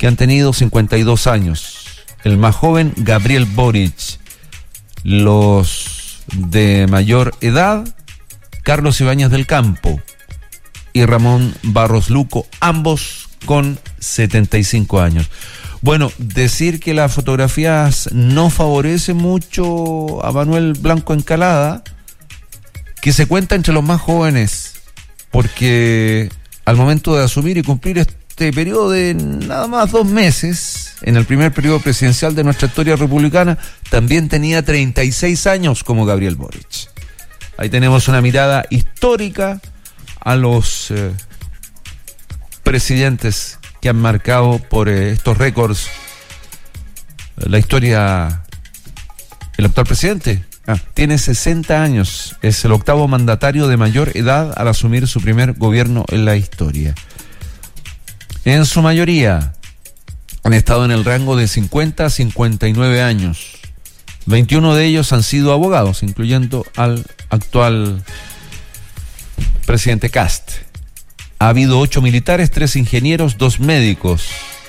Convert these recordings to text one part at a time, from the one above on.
que han tenido 52 años. El más joven, Gabriel Boric. Los de mayor edad, Carlos Ibáñez del Campo y Ramón Barros Luco, ambos con 75 años. Bueno, decir que las fotografías no favorecen mucho a Manuel Blanco Encalada, que se cuenta entre los más jóvenes, porque al momento de asumir y cumplir este periodo de nada más 2 meses, en el primer periodo presidencial de nuestra historia republicana, también tenía 36 años como Gabriel Boric. Ahí tenemos una mirada histórica a los presidentes que han marcado por estos récords la historia. El actual presidente tiene 60 años, es el 8º mandatario de mayor edad al asumir su primer gobierno en la historia. En su mayoría han estado en el rango de 50 a 59 años. 21 de ellos han sido abogados, incluyendo al actual presidente Kast. Ha habido 8 militares, 3 ingenieros, 2 médicos.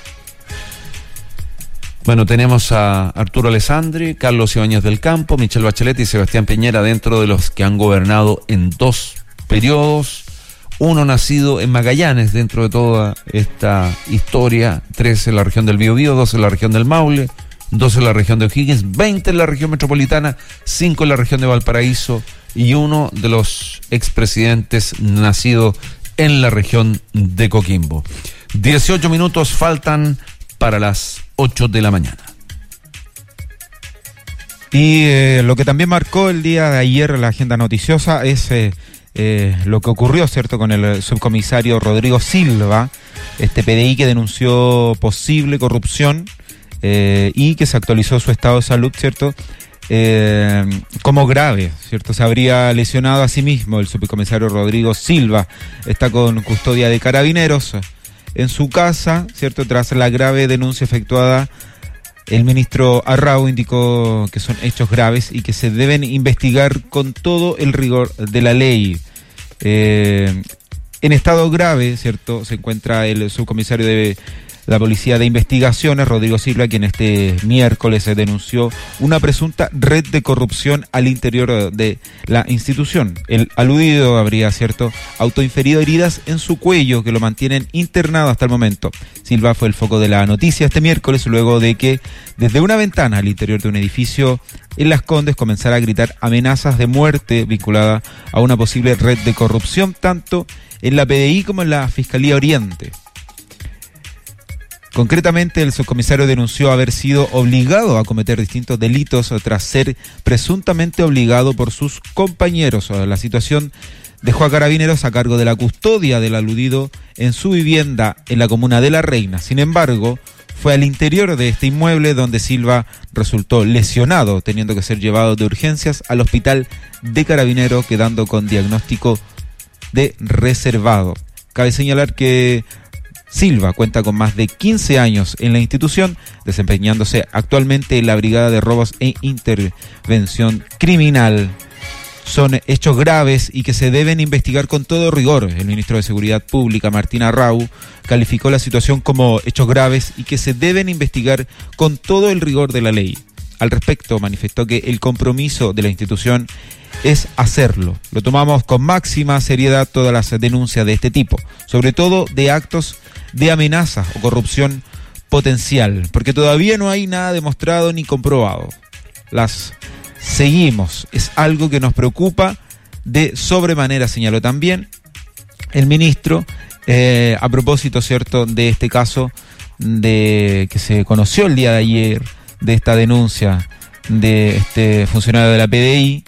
Bueno, tenemos a Arturo Alessandri, Carlos Ibáñez del Campo, Michelle Bachelet y Sebastián Piñera dentro de los que han gobernado en 2 periodos. Uno nacido en Magallanes dentro de toda esta historia, 3 en la región del Biobío, 2 en la región del Maule, 2 en la región de O'Higgins, 20 en la región metropolitana, 5 en la región de Valparaíso y uno de los expresidentes nacido en la región de Coquimbo. 18 minutos faltan para las 8 de la mañana. Y lo que también marcó el día de ayer la agenda noticiosa es lo que ocurrió, ¿cierto?, con el subcomisario Rodrigo Silva, este PDI que denunció posible corrupción y que se actualizó su estado de salud, ¿cierto?, como grave, ¿cierto? Se habría lesionado a sí mismo el subcomisario Rodrigo Silva. Está con custodia de Carabineros en su casa, ¿cierto? Tras la grave denuncia efectuada, el ministro Arrau indicó que son hechos graves y que se deben investigar con todo el rigor de la ley. En estado grave, ¿cierto?, se encuentra el subcomisario de la Policía de Investigaciones, Rodrigo Silva, quien este miércoles se denunció una presunta red de corrupción al interior de la institución. El aludido habría, ¿cierto?, autoinferido heridas en su cuello que lo mantienen internado hasta el momento. Silva fue el foco de la noticia este miércoles luego de que desde una ventana al interior de un edificio en Las Condes comenzara a gritar amenazas de muerte vinculada a una posible red de corrupción tanto en la PDI como en la Fiscalía Oriente. Concretamente, el subcomisario denunció haber sido obligado a cometer distintos delitos tras ser presuntamente obligado por sus compañeros. La situación dejó a Carabineros a cargo de la custodia del aludido en su vivienda en la comuna de La Reina. Sin embargo, fue al interior de este inmueble donde Silva resultó lesionado, teniendo que ser llevado de urgencias al hospital de Carabineros, quedando con diagnóstico de reservado. Cabe señalar que Silva cuenta con más de 15 años en la institución, desempeñándose actualmente en la Brigada de Robos e Intervención Criminal. Son hechos graves y que se deben investigar con todo rigor. El ministro de Seguridad Pública, Martín Arrau, calificó la situación como hechos graves y que se deben investigar con todo el rigor de la ley. Al respecto, manifestó que el compromiso de la institución es hacerlo. Lo tomamos con máxima seriedad todas las denuncias de este tipo, sobre todo de actos de amenaza o corrupción potencial, porque todavía no hay nada demostrado ni comprobado. Las seguimos, es algo que nos preocupa de sobremanera, señaló también el ministro, a propósito, ¿cierto?, de este caso de que se conoció el día de ayer, de esta denuncia de este funcionario de la PDI.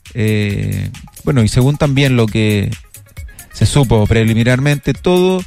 Bueno, y según también lo que se supo preliminarmente, todo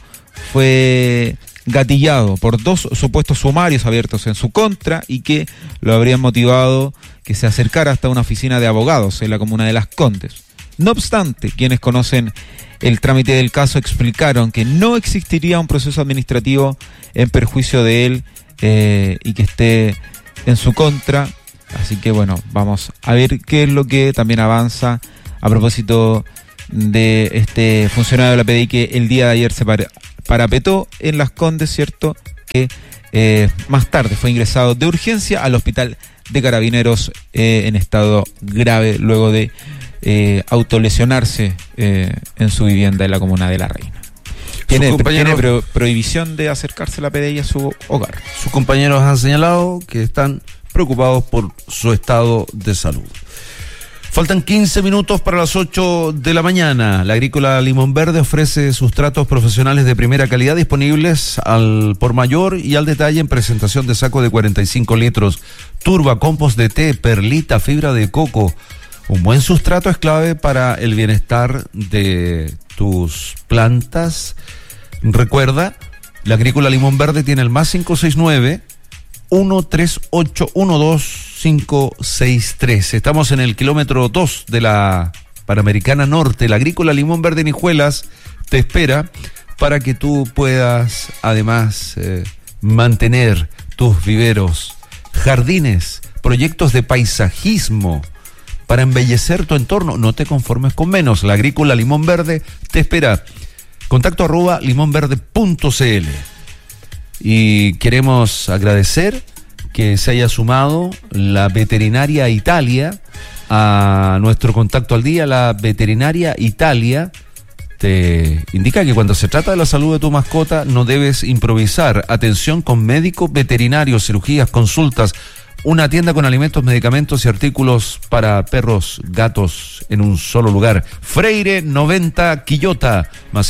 fue gatillado por 2 supuestos sumarios abiertos en su contra y que lo habrían motivado que se acercara hasta una oficina de abogados en la comuna de Las Condes. No obstante, quienes conocen el trámite del caso explicaron que no existiría un proceso administrativo en perjuicio de él y que esté en su contra. Así que bueno, vamos a ver qué es lo que también avanza a propósito de este funcionario de la PDI que el día de ayer se parapetó en Las Condes, ¿cierto?, que más tarde fue ingresado de urgencia al hospital de Carabineros en estado grave luego de autolesionarse en su vivienda en la comuna de La Reina. Tiene prohibición de acercarse la PDI a su hogar. Sus compañeros han señalado que están preocupados por su estado de salud. Faltan 15 minutos para las 8 de la mañana. La Agrícola Limón Verde ofrece sustratos profesionales de primera calidad disponibles al por mayor y al detalle en presentación de saco de 45 litros, turba, compost de té, perlita, fibra de coco. Un buen sustrato es clave para el bienestar de tus plantas. Recuerda, la Agrícola Limón Verde tiene el más 569-138-12563. Estamos en el kilómetro 2 de la Panamericana Norte. La Agrícola Limón Verde en Hijuelas te espera para que tú puedas, además, mantener tus viveros, jardines, proyectos de paisajismo para embellecer tu entorno. No te conformes con menos. La Agrícola Limón Verde te espera. Contacto @limonverde.cl. Y queremos agradecer que se haya sumado la Veterinaria Italia a nuestro contacto al día. La Veterinaria Italia te indica que cuando se trata de la salud de tu mascota no debes improvisar. Atención con médico veterinario, cirugías, consultas, una tienda con alimentos, medicamentos y artículos para perros, gatos en un solo lugar. Freire 90 Quillota, más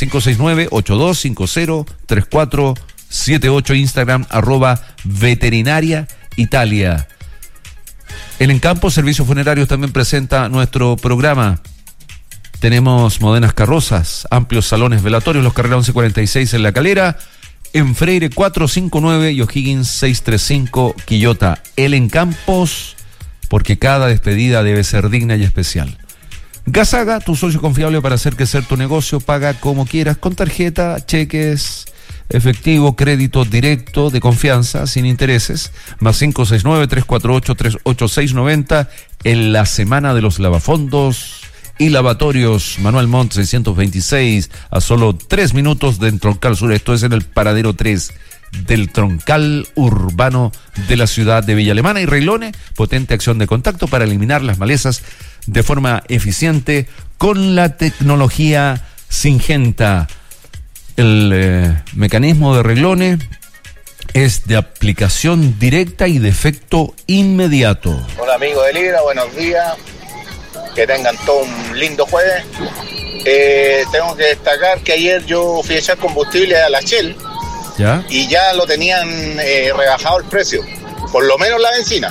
569-8250-3478, Instagram, @veterinaria Italia. El Encampo Servicios Funerarios también presenta nuestro programa. Tenemos modernas carrozas, amplios salones velatorios, los carreras 1146 en La Calera, en Freire 459 y O'Higgins 635 Quillota. El Encampos, porque cada despedida debe ser digna y especial. Gasaga, tu socio confiable para hacer crecer tu negocio. Paga como quieras, con tarjeta, cheques, efectivo, crédito directo de confianza, sin intereses. Más 569-348-38690 en la semana de los lavafondos y lavatorios. Manuel Montt 626, a solo 3 minutos del Troncal Sur. Esto es en el paradero 3 del Troncal Urbano de la ciudad de Villa Alemana. Y Reglone, potente acción de contacto para eliminar las malezas de forma eficiente con la tecnología Syngenta. El mecanismo de Reglone es de aplicación directa y de efecto inmediato. Hola amigos de Libra, buenos días. Que tengan todo un lindo jueves. Tengo que destacar que ayer yo fui a echar combustible a la Shell. ¿Ya? Y ya lo tenían rebajado el precio. Por lo menos la benzina.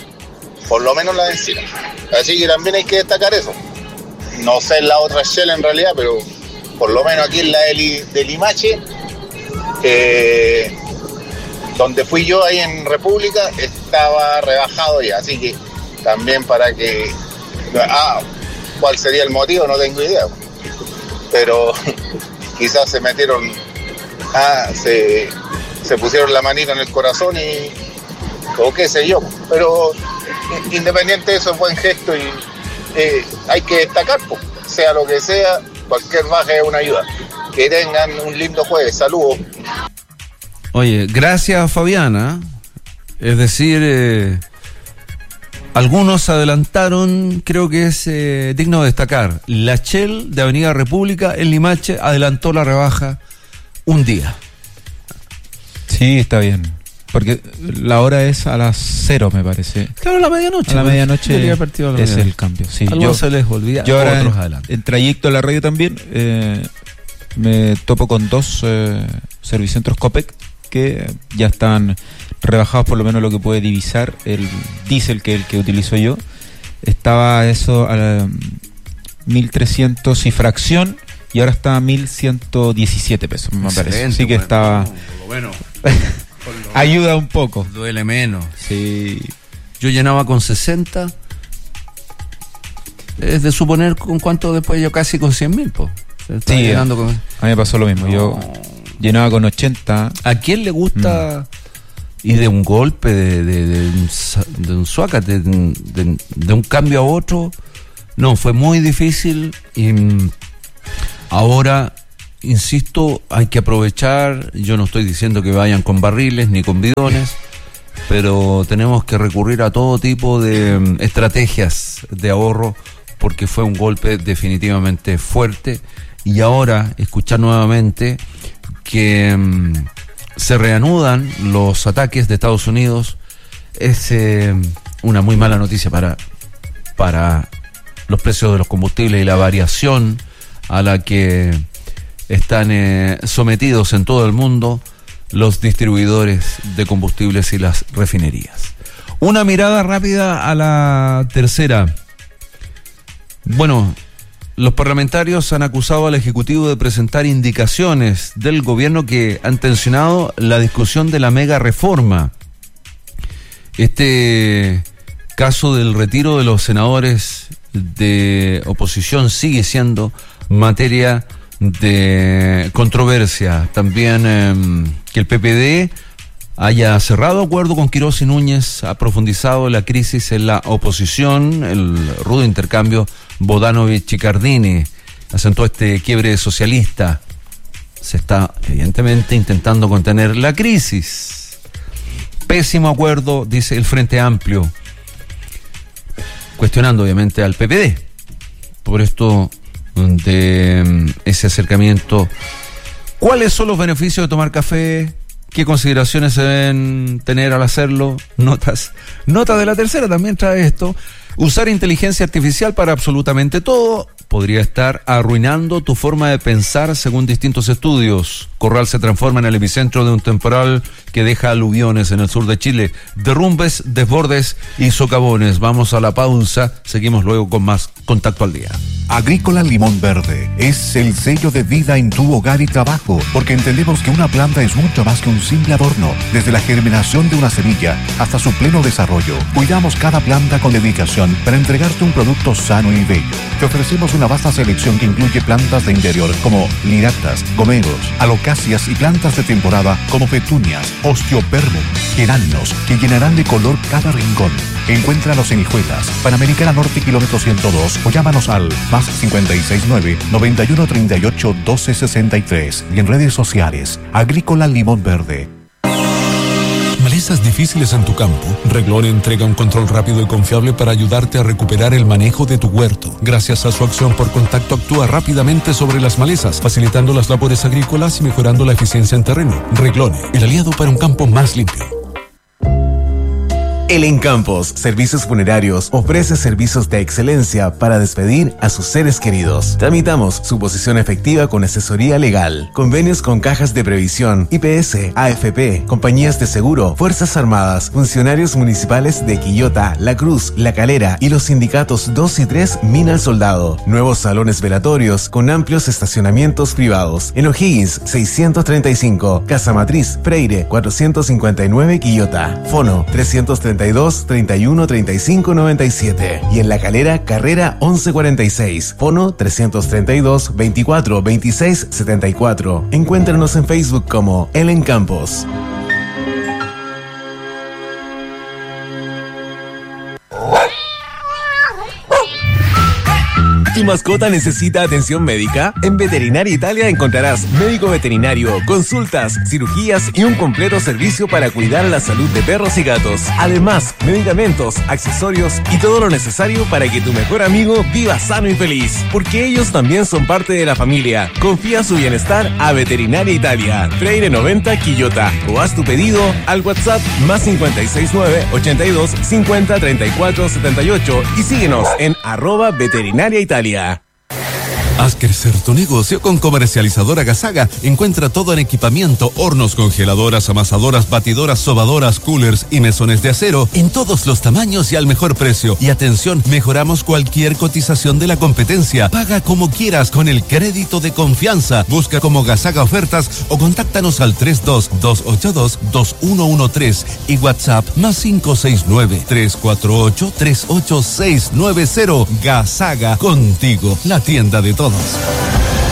Así que también hay que destacar eso. No sé en la otra Shell en realidad, pero por lo menos aquí en la de Limache, donde fui yo ahí en República, estaba rebajado ya. Así que también para que... ¿cuál sería el motivo? No tengo idea. Pero quizás se metieron, se pusieron la manita en el corazón o qué sé yo. Pero independiente de eso, es buen gesto y hay que destacar, sea lo que sea, cualquier baja es una ayuda. Que tengan un lindo jueves. Saludos. Oye, gracias Fabiana. Es decir... algunos adelantaron, creo que es digno de destacar. La Shell de Avenida República en Limache adelantó la rebaja un día. Sí, está bien. Porque la hora es a las 0, me parece. Claro, a la medianoche. A la medianoche es el el cambio. Sí, yo se les olvida. Yo ahora otros adelantan. en trayecto a la radio también me topo con 2 servicentros Copec que ya están rebajados, por lo menos lo que puede divisar el diésel, que el que utilizo yo. Estaba eso a 1.300 y fracción y ahora está a 1.117 pesos, me parece. Así que estaba... Bueno, ayuda un poco. Duele menos. Sí. Yo llenaba con 60. Es de suponer con cuánto después, yo casi con 100.000, po. Sí, llenando con... a mí me pasó lo mismo. No. Yo llenaba con 80. ¿A quién le gusta y de un golpe, de un suácate, de un cambio a otro? No, fue muy difícil y ahora insisto, hay que aprovechar. Yo no estoy diciendo que vayan con barriles ni con bidones, pero tenemos que recurrir a todo tipo de estrategias de ahorro, porque fue un golpe definitivamente fuerte. Y ahora escuchar nuevamente que se reanudan los ataques de Estados Unidos es una muy mala noticia para los precios de los combustibles y la variación a la que están sometidos en todo el mundo los distribuidores de combustibles y las refinerías. Una mirada rápida a la tercera. Bueno, los parlamentarios han acusado al Ejecutivo de presentar indicaciones del gobierno que han tensionado la discusión de la mega reforma. Este caso del retiro de los senadores de oposición sigue siendo materia de controversia. También que el PPD haya cerrado acuerdo con Quirós y Núñez ha profundizado la crisis en la oposición. El rudo intercambio Bodanovich y Cardini acentuó este quiebre socialista. Se está evidentemente intentando contener la crisis. Pésimo acuerdo, dice el Frente Amplio, cuestionando obviamente al PPD por esto de ese acercamiento. ¿Cuáles son los beneficios de tomar café? ¿Qué consideraciones se deben tener al hacerlo? Nota de la tercera también trae esto. Usar inteligencia artificial para absolutamente todo podría estar arruinando tu forma de pensar, según distintos estudios. Corral se transforma en el epicentro de un temporal que deja aluviones en el sur de Chile, derrumbes, desbordes y socavones. Vamos a la pausa, seguimos luego con más Contacto al Día. Agrícola Limón Verde es el sello de vida en tu hogar y trabajo, porque entendemos que una planta es mucho más que un simple adorno. Desde la germinación de una semilla hasta su pleno desarrollo, cuidamos cada planta con dedicación para entregarte un producto sano y bello. Te ofrecemos una vasta selección que incluye plantas de interior como liractas, gomeros, alocáceas y plantas de temporada como petunias, osteoperbum, geranios, que llenarán de color cada rincón. Encuéntralos en Hijuelas, Panamericana Norte, kilómetro 102, o llámanos al más 569-9138-1263 y en redes sociales. Agrícola Limón Verde. Malezas difíciles en tu campo. Reglone entrega un control rápido y confiable para ayudarte a recuperar el manejo de tu huerto. Gracias a su acción por contacto actúa rápidamente sobre las malezas, facilitando las labores agrícolas y mejorando la eficiencia en terreno. Reglone, el aliado para un campo más limpio. El Encampos Servicios Funerarios ofrece servicios de excelencia para despedir a sus seres queridos. Tramitamos suposición efectiva con asesoría legal, convenios con cajas de previsión, IPS, AFP, compañías de seguro, Fuerzas Armadas, funcionarios municipales de Quillota, La Cruz, La Calera y los sindicatos 2 y 3 Mina al Soldado. Nuevos salones velatorios con amplios estacionamientos privados. En O'Higgins 635, Casa Matriz, Freire 459 Quillota. Fono 331 31 35 97 y en La Calera, Carrera 1146, fono 332 24 26 74. Encuéntranos en Facebook como El Encampos. ¿Tu mascota necesita atención médica? En Veterinaria Italia encontrarás médico veterinario, consultas, cirugías y un completo servicio para cuidar la salud de perros y gatos. Además, medicamentos, accesorios y todo lo necesario para que tu mejor amigo viva sano y feliz. Porque ellos también son parte de la familia. Confía su bienestar a Veterinaria Italia, Freire 90 Quillota, o haz tu pedido al WhatsApp más 569 82 50 34 78 y síguenos en @Veterinaria Italia. Haz crecer tu negocio con Comercializadora Gasaga. Encuentra todo en equipamiento, hornos, congeladoras, amasadoras, batidoras, sobadoras, coolers y mesones de acero en todos los tamaños y al mejor precio. Y atención, mejoramos cualquier cotización de la competencia. Paga como quieras con el crédito de confianza. Busca como Gasaga Ofertas o contáctanos al 32-282-2113 y WhatsApp más 569-348-38690. Gasaga, contigo, la tienda de todos.